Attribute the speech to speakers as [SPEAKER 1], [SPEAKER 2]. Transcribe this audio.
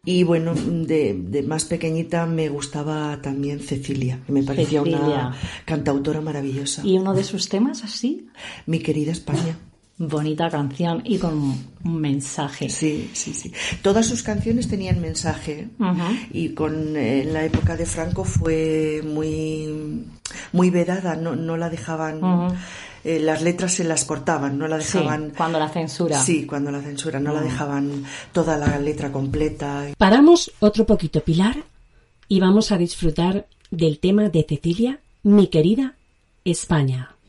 [SPEAKER 1] Y bueno, de más pequeñita me gustaba también Cecilia, que me parecía una cantautora maravillosa.
[SPEAKER 2] ¿Y uno de sus temas así?
[SPEAKER 1] Mi querida España.
[SPEAKER 2] Bonita canción y con un mensaje.
[SPEAKER 1] Sí. Todas sus canciones tenían mensaje. Y en la época de Franco fue muy vedada, no la dejaban... las letras se las cortaban, no la dejaban...
[SPEAKER 2] Sí, cuando la censura.
[SPEAKER 1] Sí, cuando la censura, no la dejaban toda la letra completa.
[SPEAKER 3] Paramos otro poquito, Pilar, y vamos a disfrutar del tema de Cecilia, Mi querida España.